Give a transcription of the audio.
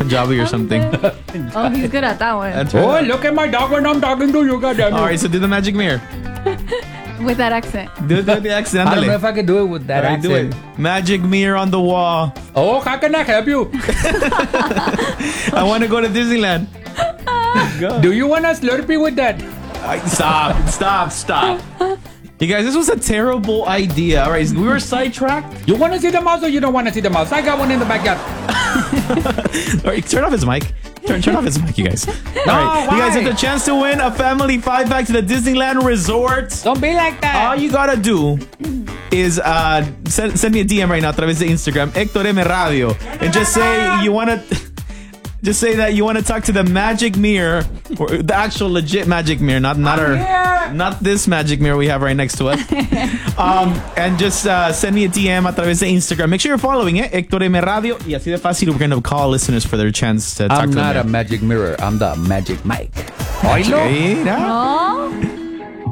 Punjabi or something. Oh, he's good at that one. Oh, look at my dog when I'm talking to you, goddamn. All right, so do the magic mirror. With that accent. Do the accent. I don't know Ándale. if I can do it with that All right, do accent. it. Magic mirror on the wall. Oh, how can I help you? I want to go to Disneyland. Do you want a Slurpee with that? Stop. You guys, this was a terrible idea. All right, we were sidetracked. You want to see the mouse or you don't want to see the mouse? I got one in the backyard. All right, turn off his mic. Turn off his mic, you guys. All right, why? you guys have the chance to win a family 5-pack to the Disneyland Resort. Don't be like that. All you gotta do is send me a DM right now a través de Instagram, Héctor M Radio, and just say you wanna. Just say that you want to talk to the magic mirror, or the actual legit magic mirror, not this magic mirror we have right next to us. And just send me a DM a través de Instagram. Make sure you're following it, Héctor M Radio. Y así de fácil, we're going to call listeners for their chance to talk I'm to them. not a magic mirror. I'm the magic mic. Mira.